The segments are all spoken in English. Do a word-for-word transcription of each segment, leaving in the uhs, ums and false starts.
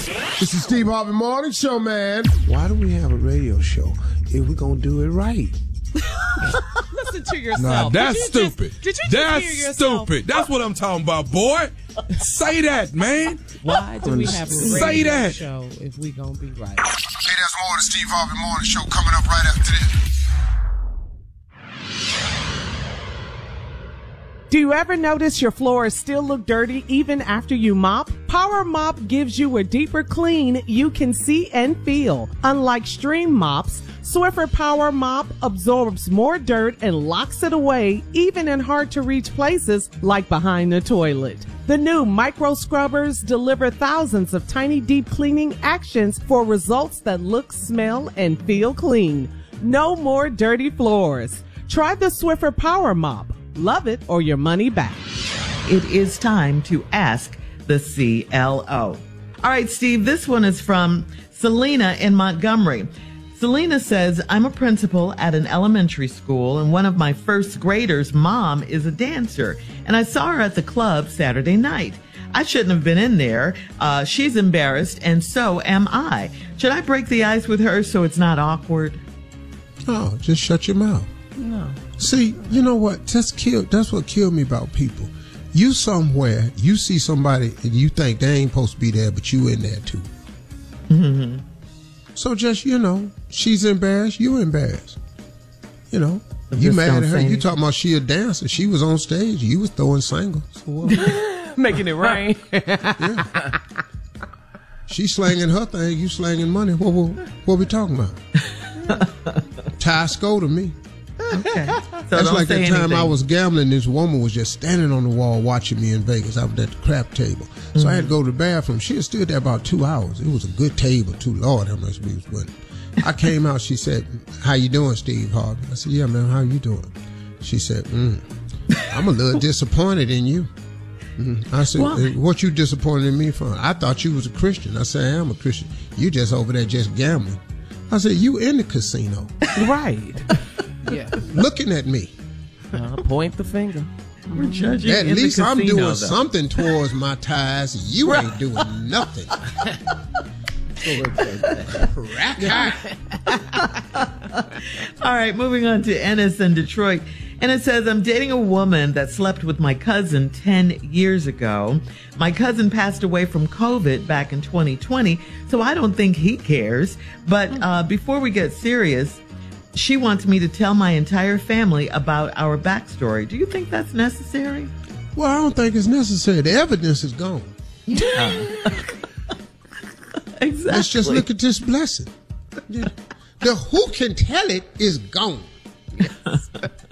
This is Steve Harvey Morning Show, man. Why do we have a radio show if we're going to do it right? Listen to yourself. Nah, that's did stupid. Just, did you just that's hear yourself? stupid. That's what I'm talking about, boy. Say that, man. Why do we have a radio Say that. show if we gonna be right? Hey, there's more of the Steve Harvey Morning Show coming up right after this. Do you ever notice your floors still look dirty even after you mop? Power Mop gives you a deeper clean you can see and feel. Unlike stream mops, Swiffer Power Mop absorbs more dirt and locks it away, even in hard-to-reach places like behind the toilet. The new micro scrubbers deliver thousands of tiny deep cleaning actions for results that look, smell, and feel clean. No more dirty floors. Try the Swiffer Power Mop. Love it or your money back. It is time to ask the C L O. All right, Steve, this one is from Selena in Montgomery. Selena says, I'm a principal at an elementary school, and one of my first graders' mom is a dancer, and I saw her at the club Saturday night. I shouldn't have been in there. Uh, she's embarrassed, and so am I. Should I break the ice with her so it's not awkward? No, just shut your mouth. No. See, you know what? That's kill. That's what killed me about people. You somewhere, you see somebody, and you think they ain't supposed to be there, but you in there too. Mm-hmm. So just, you know, she's embarrassed, you embarrassed. You know, But you just mad don't at her. say You anything. talking about she a dancer. She was on stage. You was throwing singles. So what? Making it rain. Yeah. She slanging her thing. You slanging money. What, what, what we talking about? Ty Sco to me. Okay. So That's don't like say that time anything. I was gambling. This woman was just standing on the wall watching me in Vegas. I was at the crap table. So mm-hmm. I had to go to the bathroom. She was still there about two hours. It was a good table, too. Lord, how much we was winning. I came out. She said, how you doing, Steve Harvey? I said, yeah, man, how you doing? She said, mm, I'm a little disappointed in you. Mm-hmm. I said, Why? what you disappointed in me for? I thought you was a Christian. I said, I am a Christian. You just over there just gambling. I said, you in the casino. Right. Yeah. Looking at me. Uh, point the finger. We're judging At in least the I'm casino, doing though. something towards my ties. You ain't doing nothing. Rack high. All right, moving on to Ennis in Detroit. And it says, I'm dating a woman that slept with my cousin ten years ago. My cousin passed away from COVID back in twenty twenty, so I don't think he cares. But uh, before we get serious, she wants me to tell my entire family about our backstory. Do you think that's necessary? Well, I don't think it's necessary. The evidence is gone. Exactly. Let's just look at this blessing. Yeah. The who can tell it is gone. Yes.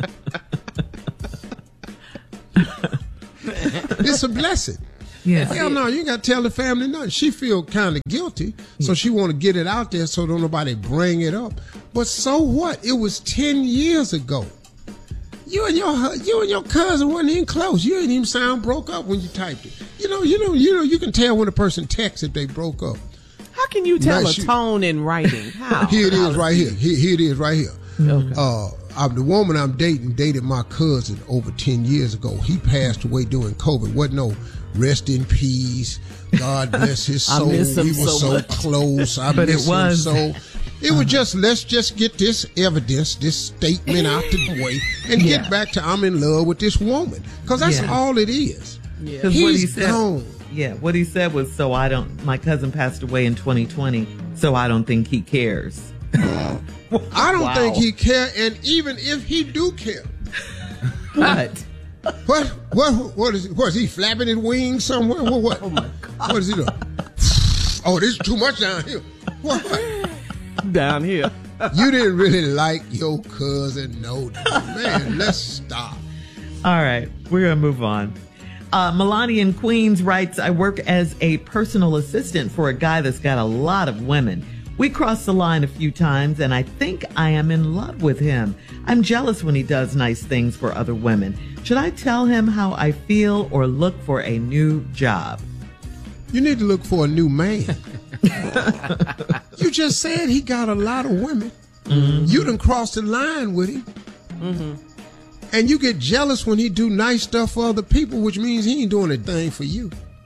It's a blessing. Yes. Hell no, you ain't got to tell the family nothing. She feel kind of guilty, so she want to get it out there so don't nobody bring it up. But so what? It was ten years ago. You and your you and your cousin wasn't even close. You didn't even sound broke up when you typed it. You know, you know, you know, you can tell when a person texts if they broke up. How can you tell Nice a you- tone in writing? How? Here it How is right here. Here, here it is right here. Okay. Uh, I'm, the woman I'm dating dated my cousin over ten years ago. He passed away during COVID. Wasn't no rest in peace. God bless his I soul. miss him We were so so much. close. I But it miss was. him so. It was just, let's just get this evidence, this statement out the way and Yeah. get back to I'm in love with this woman. Because that's Yeah. all it is. Yeah. 'Cause what he He's said, gone. yeah, what he said was, so I don't, my cousin passed away in twenty twenty, so I don't think he cares. I don't Wow. think he care, and even if he do care, What? what what what is what is he flapping his wings somewhere? What what? Oh my God. What is he doing? Oh, this is too much down here. What? Down here. You didn't really like your cousin, no, man. Let's stop. All right, we're going to move on. Uh, Melania in Queens writes, I work as a personal assistant for a guy that's got a lot of women. We crossed the line a few times, and I think I am in love with him. I'm jealous when he does nice things for other women. Should I tell him how I feel or look for a new job? You need to look for a new man. You just said he got a lot of women. Mm-hmm. You done crossed the line with him. Mm-hmm. And you get jealous when he do nice stuff for other people, which means he ain't doing a thing for you.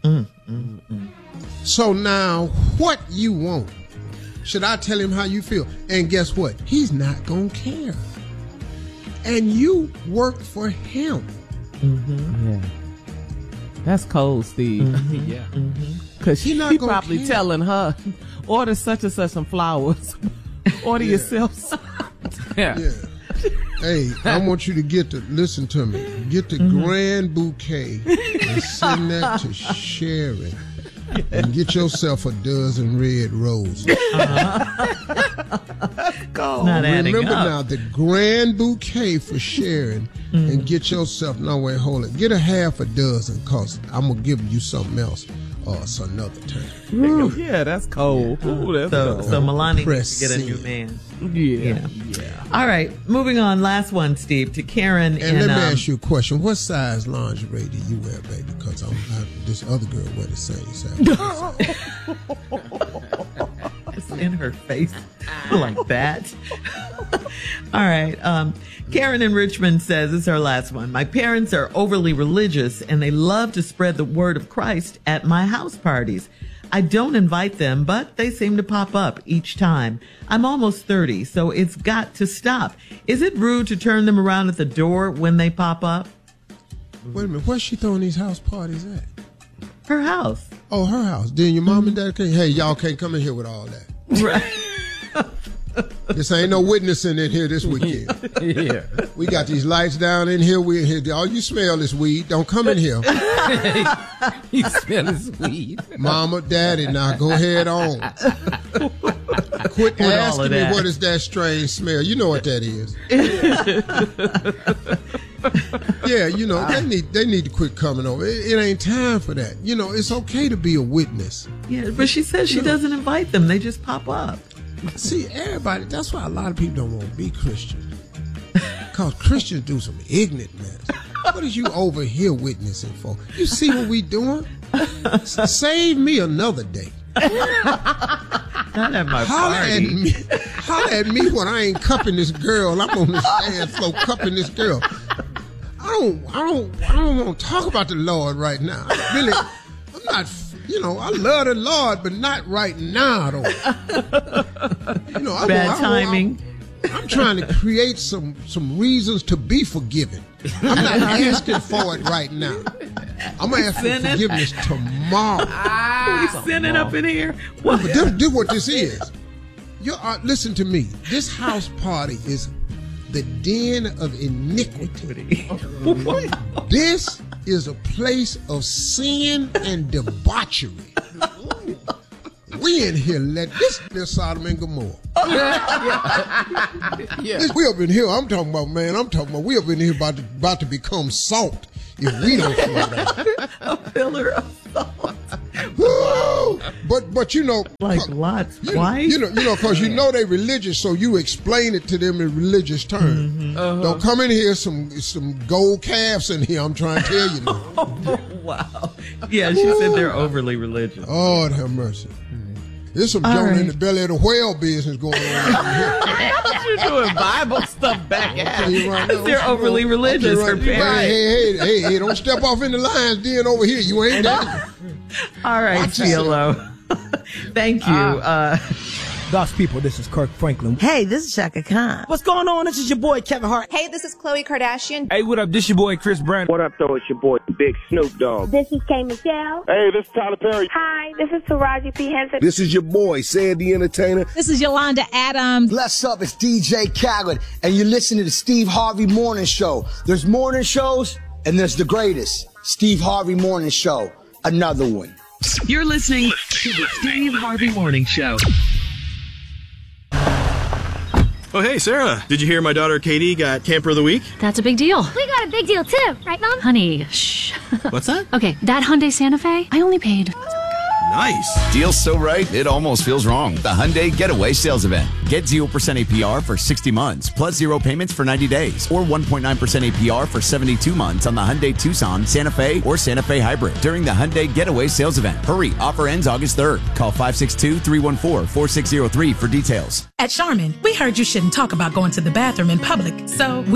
Mm, mm, mm. So now, what you want? Should I tell him how you feel? And guess what? He's not going to care. And you work for him. Mm-hmm. Yeah. That's cold, Steve. Mm-hmm. Yeah. Because He she not gonna probably care. telling her, order such and such some flowers. Order Yeah. yourself some. Yeah. Yeah. Hey, I want you to get to, listen to me, get the Mm-hmm. grand bouquet and send that to Sharon. And get yourself a dozen red roses. Not adding Remember up. now, the grand bouquet for Sharon, Mm. and get yourself, no wait, hold it. Get a half a dozen, because I'm going to give you something else uh, some another time. Ooh, yeah, that's cold. Ooh, that's So, cold. so Milani needs Press to get a new in. man. yeah. Yeah. All right, moving on. Last one, Steve, to Karen. And in, let me um, ask you a question. What size lingerie do you wear, baby? Because I'm not, this other girl wear the same size. It's in her face like that. All right. Um, Karen in Richmond says, this is our last one. My parents are overly religious and they love to spread the word of Christ at my house parties. I don't invite them, but they seem to pop up each time. I'm almost thirty, so it's got to stop. Is it rude to turn them around at the door when they pop up? Wait a minute. Where's she throwing these house parties at? Her house. Oh, her house. Then your mom and dad can't, hey, y'all can't come in here with all that. Right. This ain't no witnessing in here this weekend. Yeah. We got these lights down in here. We in here. All you smell is weed. Don't come in here. You smell his weed. Mama, daddy, now go ahead on. Quit all asking of me that. what is that strange smell. You know what that is. Yeah, you know, they need they need to quit coming over. It, it ain't time for that. You know, it's okay to be a witness. Yeah, but she says she doesn't invite them. They just pop up. See, everybody, that's why a lot of people don't want to be Christians. Because Christians do some ignorant mess. What is you over here witnessing for? You see what we doing? S- Save me another day. Not at my Holler at party. me. Holler at me when I ain't cupping this girl. I'm on the stand floor cupping this girl. I don't, I don't, I don't want to talk about the Lord right now. I really, I'm not, you know, I love the Lord, but not right now, though. You know, I Bad want- I want- timing. I'm trying to create some some reasons to be forgiven. I'm not asking for it right now. I'm gonna ask for sinning. forgiveness tomorrow. We sinning up in here. What? But this, this what this is. You are, listen to me. This house party is the den of iniquity. This is a place of sin and debauchery. We in here let this this Sodom and Gomorrah. Yeah. This, we up in here. I'm talking about, man. I'm talking about. We up in here about to, about to become salt if we don't slow down. A pillar of salt. Woo! But but you know, Like uh, Lot's you, wife? you know, you know, because you know they religious, so you explain it to them in religious terms. Mm-hmm. Uh-huh. Don't come in here some some gold calves in here. I'm trying to tell you now. Wow. Yeah, she said they're overly religious. Lord have mercy. There's some All Jonah in right. the belly of the whale business going on over here. You're doing Bible stuff back at Tell you right now. They're overly religious, Okay, her right, parents. Hey, hey, hey, hey, hey, don't step off in the lion's den over here. You ain't that. All right, Watch yourself. CeeLo. Thank you. Uh, Thus, people, this is Kirk Franklin. Hey, this is Shaka Khan. What's going on? This is your boy, Kevin Hart. Hey, this is Khloe Kardashian. Hey, what up? This your boy, Chris Brown. What up, though? It's your boy, Big Snoop Dogg. This is K. Michelle. Hey, this is Tyler Perry. Hi, this is Taraji P. Henson. This is your boy, Sad the Entertainer. This is Yolanda Adams. What's up? It's D J Khaled, and you're listening to the Steve Harvey Morning Show. There's morning shows, and there's the greatest, Steve Harvey Morning Show. Another one. You're listening to the Steve Harvey Morning Show. Oh, hey, Sarah. Did you hear my daughter Katie got Camper of the Week? That's a big deal. We got a big deal too, right, Mom? Honey, shh. What's that? Okay, that Hyundai Santa Fe, I only paid. Nice. Deal's so right, it almost feels wrong. The Hyundai Getaway Sales Event. Get zero percent A P R for sixty months, plus zero payments for ninety days, or one point nine percent A P R for seventy-two months on the Hyundai Tucson, Santa Fe, or Santa Fe Hybrid during the Hyundai Getaway Sales Event. Hurry, offer ends August third. Call five six two, three one four, four six zero three for details. At Charmin, we heard you shouldn't talk about going to the bathroom in public, so we